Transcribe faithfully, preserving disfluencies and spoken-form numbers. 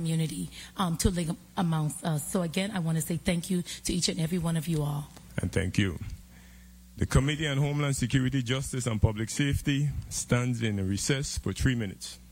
community um, to live amongst us. So again, I want to say thank you to each and every one of you all. And thank you. The Committee on Homeland Security, Justice and Public Safety stands in recess for three minutes.